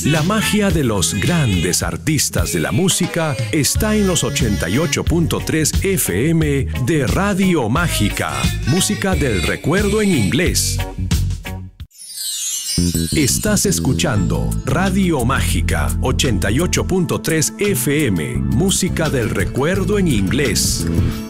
La magia de los grandes artistas de la música está en los 88.3 FM de Radio Mágica. Música del recuerdo en inglés. Estás escuchando Radio Mágica 88.3 FM. Música del recuerdo en inglés.